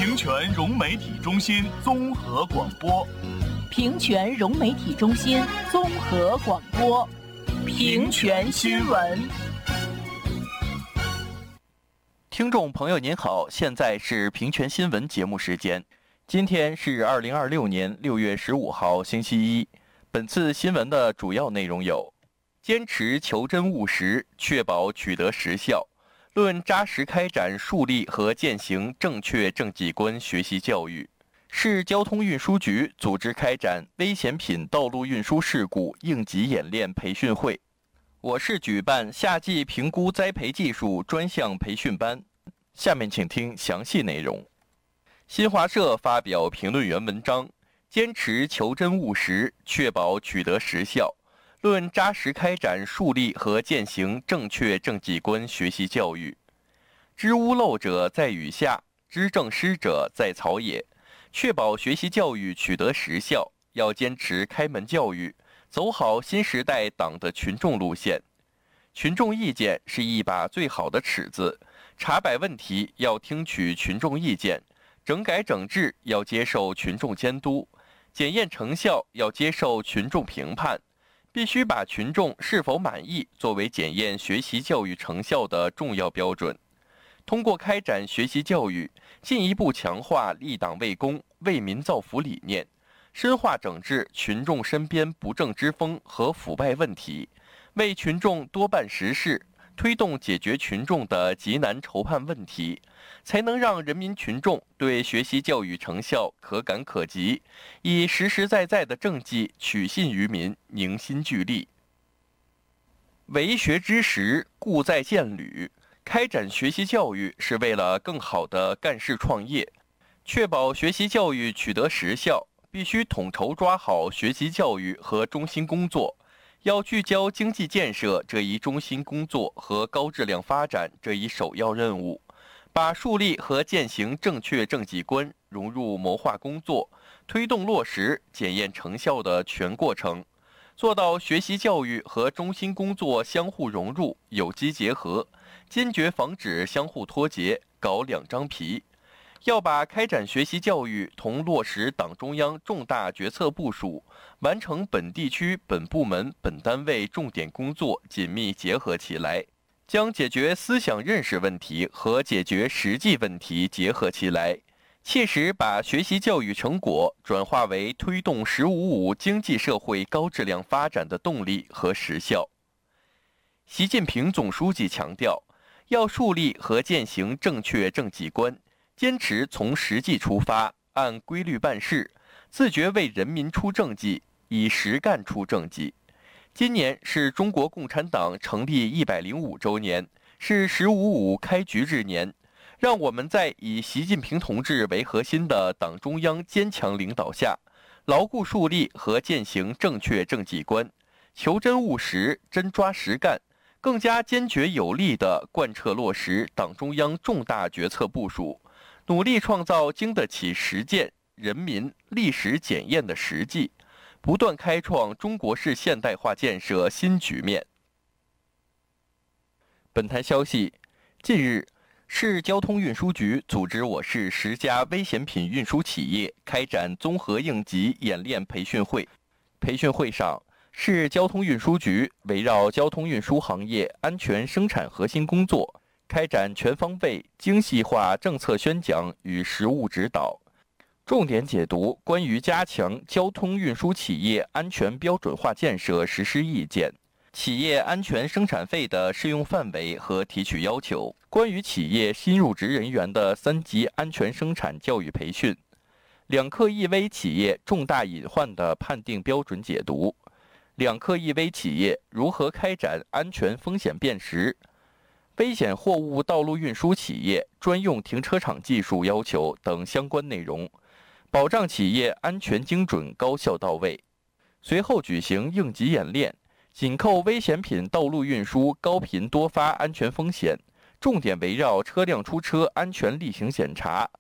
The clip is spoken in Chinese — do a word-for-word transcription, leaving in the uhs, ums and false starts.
平泉融媒体中心综合广播， 平泉融媒体中心综合广播，平泉新闻。 听众朋友您好，现在是平泉新闻节目时间。今天是二零二六年六月十五号，星期一。本次新闻的主要内容有：坚持求真务实，确保取得实效。论扎实开展树立和践行正确政绩观学习教育。市交通运输局组织开展危险品道路运输事故应急演练培训会。我市举办夏季评估栽培技术专项培训班。下面请听详细内容。新华社发表评论员文章，坚持求真务实，确保取得实效。论扎实开展树立和践行正确政绩观学习教育。知屋漏者在雨下，知政失者在草野。确保学习教育取得实效，要坚持开门教育，走好新时代党的群众路线。群众意见是一把最好的尺子，查摆问题要听取群众意见，整改整治要接受群众监督，检验成效要接受群众评判。必须把群众是否满意作为检验学习教育成效的重要标准。通过开展学习教育，进一步强化立党为公、为民造福理念，深化整治群众身边不正之风和腐败问题，为群众多办实事，推动解决群众的急难愁盼问题，才能让人民群众对学习教育成效可感可及，以实实在在的政绩取信于民，凝心聚力。为学之时，故在建履。开展学习教育是为了更好地干事创业，确保学习教育取得实效，必须统筹抓好学习教育和中心工作，要聚焦经济建设这一中心工作和高质量发展这一首要任务，把树立和践行正确政绩观融入谋划工作，推动落实检验成效的全过程，做到学习教育和中心工作相互融入、有机结合，坚决防止相互脱节、搞两张皮。要把开展学习教育同落实党中央重大决策部署、完成本地区、本部门、本单位重点工作紧密结合起来，将解决思想认识问题和解决实际问题结合起来，切实把学习教育成果转化为推动“十五五”经济社会高质量发展的动力和实效。习近平总书记强调，要树立和践行正确政绩观，坚持从实际出发，按规律办事，自觉为人民出政绩，以实干出政绩。今年是中国共产党成立一百零五周年，是“十五五”开局之年。让我们在以习近平同志为核心的党中央坚强领导下，牢固树立和践行正确政绩观，求真务实，真抓实干，更加坚决有力地贯彻落实党中央重大决策部署，努力创造经得起实践、人民、历史检验的实际，不断开创中国式现代化建设新局面。本台消息，近日，市交通运输局组织我市十家危险品运输企业开展综合应急演练培训会。培训会上，市交通运输局围绕交通运输行业安全生产核心工作，开展全方位、精细化政策宣讲与实务指导，重点解读关于加强交通运输企业安全标准化建设实施意见、企业安全生产费的适用范围和提取要求，关于企业新入职人员的三级安全生产教育培训，两克一危企业重大隐患的判定标准解读，两克一危企业如何开展安全风险辨识，危险货物道路运输企业专用停车场技术要求等相关内容，保障企业安全精准、高效到位。随后举行应急演练，紧扣危险品道路运输高频多发安全风险，重点围绕车辆出车安全例行检查、